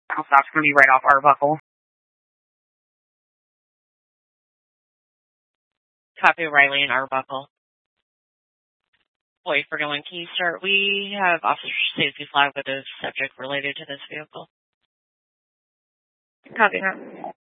Stop's going to be right off Arbuckle. Copy Riley and Arbuckle. Boy, for going, can you start? We have officer safety flag with a subject related to this vehicle. Copy that.